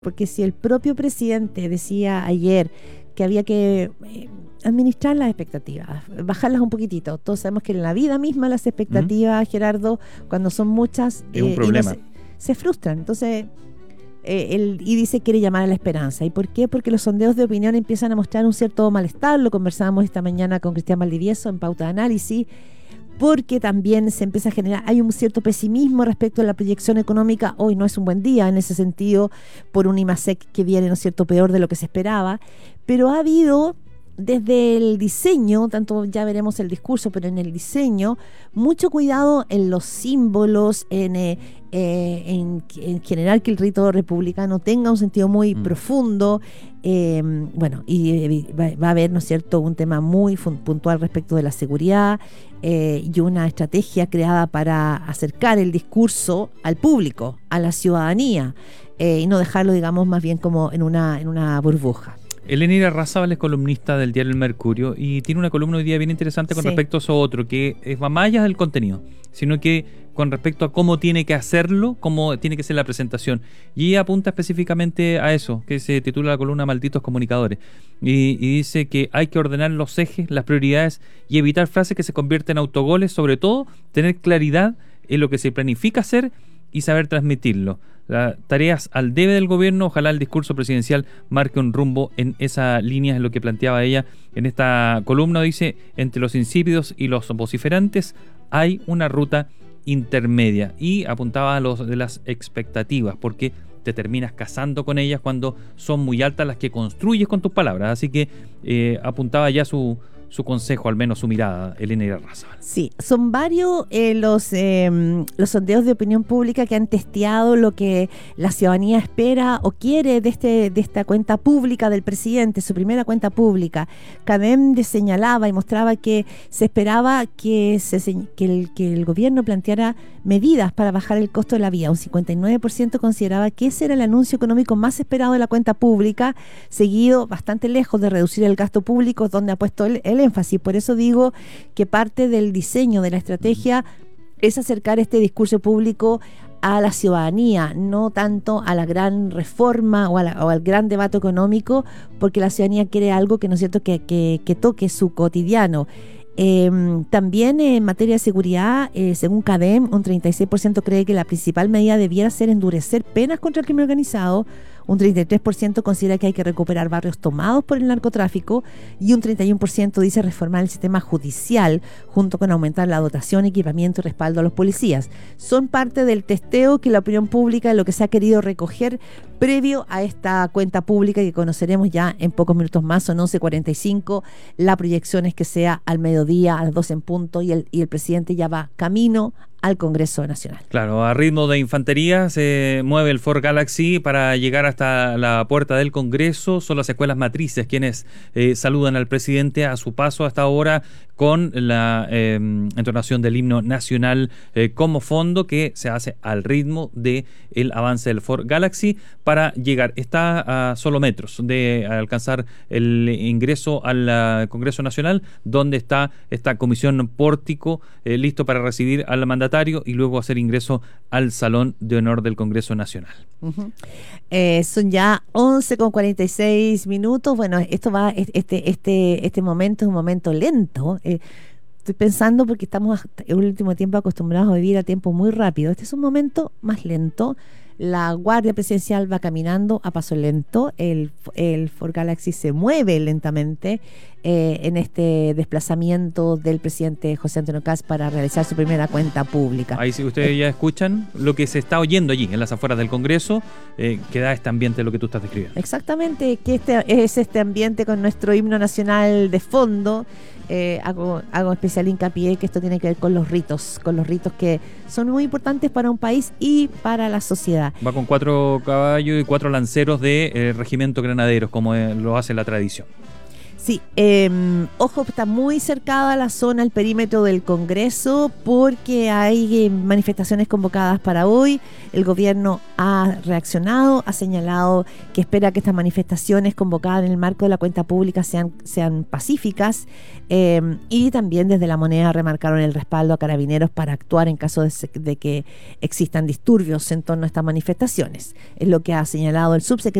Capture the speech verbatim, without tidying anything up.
Porque si el propio presidente decía ayer que había que eh, administrar las expectativas, bajarlas un poquitito. Todos sabemos que en la vida misma las expectativas, ¿Mm? Gerardo, cuando son muchas, es un eh, problema. No se, se frustran. Entonces, eh, él y dice que quiere llamar a la esperanza. ¿Y por qué? Porque los sondeos de opinión empiezan a mostrar un cierto malestar. Lo conversábamos esta mañana con Cristian Valdivieso en Pauta de Análisis. Porque también se empieza a generar, hay un cierto pesimismo respecto a la proyección económica. Hoy no es un buen día en ese sentido, por un IMASEC que viene, ¿no es cierto?, peor de lo que se esperaba, pero ha habido desde el diseño, tanto ya veremos el discurso, pero en el diseño, mucho cuidado en los símbolos, en, eh, eh, en, en general que el rito republicano tenga un sentido muy mm. profundo. Eh, bueno, y eh, va, va a haber, ¿no es cierto?, un tema muy puntual respecto de la seguridad eh, y una estrategia creada para acercar el discurso al público, a la ciudadanía, eh, y no dejarlo, digamos, más bien como en una, en una burbuja. Elena Irarrázaval es columnista del diario El Mercurio y tiene una columna hoy día bien interesante con sí. respecto a eso otro, que va más allá del contenido, sino que con respecto a cómo tiene que hacerlo, cómo tiene que ser la presentación. Y ella apunta específicamente a eso, que se titula la columna Malditos Comunicadores. Y, y dice que hay que ordenar los ejes, las prioridades y evitar frases que se convierten en autogoles, sobre todo tener claridad en lo que se planifica hacer y saber transmitirlo. Las tareas al debe del gobierno, ojalá el discurso presidencial marque un rumbo en esa línea, es lo que planteaba ella en esta columna. Dice, entre los insípidos y los vociferantes hay una ruta intermedia, y apuntaba a los de las expectativas, porque te terminas casando con ellas cuando son muy altas las que construyes con tus palabras. Así que eh, apuntaba ya su su consejo, al menos su mirada, Elena Irarrázaval. Sí, son varios eh, los, eh, los sondeos de opinión pública que han testeado lo que la ciudadanía espera o quiere de, este, de esta cuenta pública del presidente, su primera cuenta pública. Cadem señalaba y mostraba que se esperaba que, se, que, el, que el gobierno planteara medidas para bajar el costo de la vida. Un cincuenta y nueve por ciento consideraba que ese era el anuncio económico más esperado de la cuenta pública, seguido bastante lejos de reducir el gasto público, donde ha puesto el, el énfasis. Por eso digo que parte del diseño de la estrategia es acercar este discurso público a la ciudadanía, no tanto a la gran reforma o, a la, o al gran debate económico, porque la ciudadanía quiere algo que no es cierto que, que, que toque su cotidiano. Eh, también en materia de seguridad, eh, según Cadem, un treinta y seis por ciento cree que la principal medida debiera ser endurecer penas contra el crimen organizado, un treinta y tres por ciento considera que hay que recuperar barrios tomados por el narcotráfico y un treinta y uno por ciento dice reformar el sistema judicial junto con aumentar la dotación, equipamiento y respaldo a los policías. Son parte del testeo que la opinión pública, lo que se ha querido recoger previo a esta cuenta pública que conoceremos ya en pocos minutos más. Son once cuarenta y cinco, la proyección es que sea al mediodía, a las doce en punto, y el, y el presidente ya va camino al Congreso Nacional. Claro, a ritmo de infantería se mueve el Ford Galaxy para llegar hasta la puerta del Congreso. Son las escuelas matrices quienes eh, saludan al presidente a su paso hasta ahora con la eh, entonación del himno nacional eh, como fondo, que se hace al ritmo del avance del Ford Galaxy para llegar. Está a solo metros de alcanzar el ingreso al uh, Congreso Nacional, donde está esta comisión pórtico eh, listo para recibir al mandatario y luego hacer ingreso al Salón de Honor del Congreso Nacional. Uh-huh. Eh, son ya once con cuarenta y seis minutos. Bueno, esto va, este, este, este momento es un momento lento. Eh, estoy pensando porque estamos en el último tiempo acostumbrados a vivir a tiempo muy rápido. Este es un momento más lento. La Guardia Presidencial va caminando a paso lento, el, el Ford Galaxy se mueve lentamente eh, en este desplazamiento del presidente José Antonio Kast para realizar su primera cuenta pública. Ahí sí, ustedes eh, ya escuchan lo que se está oyendo allí, en las afueras del Congreso, eh, que da este ambiente, lo que tú estás describiendo. Exactamente, que este es este ambiente con nuestro himno nacional de fondo. Eh, hago, hago especial hincapié que esto tiene que ver con los ritos, con los ritos que son muy importantes para un país y para la sociedad. Va con cuatro caballos y cuatro lanceros de eh, regimiento granaderos, como eh, lo hace la tradición. Sí, eh, ojo, está muy cercada la zona, el perímetro del Congreso, porque hay eh, manifestaciones convocadas para hoy. El gobierno ha reaccionado, ha señalado que espera que estas manifestaciones convocadas en el marco de la cuenta pública sean, sean pacíficas, eh, y también desde La Moneda remarcaron el respaldo a Carabineros para actuar en caso de, de que existan disturbios en torno a estas manifestaciones. Es lo que ha señalado el subsecretario